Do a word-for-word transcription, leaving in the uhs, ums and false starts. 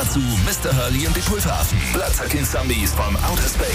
dazu Mister Hurley und die Pulverhafen, Bloodsucking Zombies von Outer Space.